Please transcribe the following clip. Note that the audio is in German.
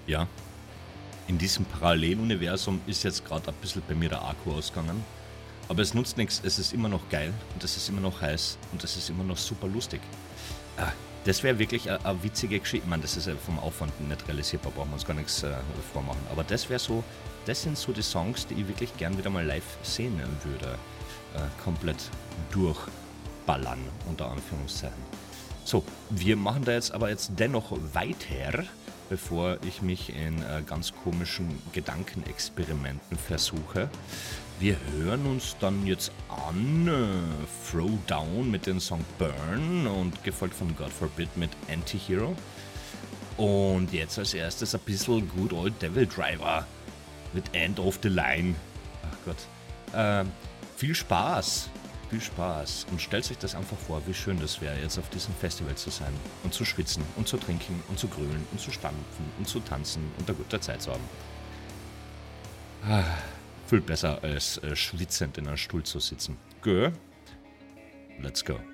Ja, in diesem Paralleluniversum ist jetzt gerade ein bisschen bei mir der Akku ausgegangen. Aber es nutzt nichts, es ist immer noch geil und es ist immer noch heiß und es ist immer noch super lustig. Ah, das wäre wirklich eine witzige Geschichte. Ich meine, das ist ja vom Aufwand nicht realisierbar, brauchen wir uns gar nichts vormachen. Aber das wäre so, das sind so die Songs, die ich wirklich gern wieder mal live sehen würde. Komplett durchballern, unter Anführungszeichen. So, wir machen da jetzt dennoch weiter, bevor ich mich in ganz komischen Gedankenexperimenten versuche. Wir hören uns dann jetzt an Throwdown mit dem Song Burn und gefolgt von God Forbid mit Antihero. Und jetzt als erstes ein bisschen Good Old Devil Driver mit End of the Line. Ach Gott. Viel Spaß. Viel Spaß. Und stellt euch das einfach vor, wie schön das wäre, jetzt auf diesem Festival zu sein. Und zu schwitzen und zu trinken und zu grölen und zu stampfen und zu tanzen und eine gute Zeit zu haben. Viel besser als schwitzend in einem Stuhl zu sitzen. Gö, let's go.